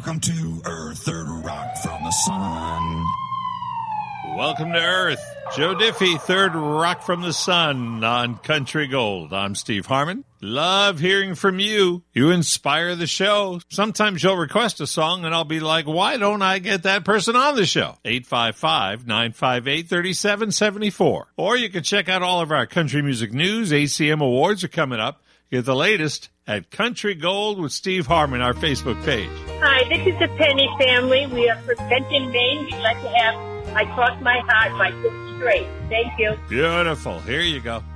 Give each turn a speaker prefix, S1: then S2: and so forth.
S1: Welcome to Earth, third rock from the sun.
S2: Welcome to Earth. Joe Diffie, third rock from the sun on Country Gold. I'm Steve Harmon. Love hearing from you. You inspire the show. Sometimes you'll request a song and I'll be like, why don't I get that person on the show? 855-958-3774. Or you can check out all of our country music news. ACM Awards are coming up. Get the latest at Country Gold with Steve Harmon, our Facebook page.
S3: Hi, this is the Penny family. We are from Benton, Maine. We'd like to have I Cross My Heart by Six Straight. Thank you.
S2: Beautiful. Here you go.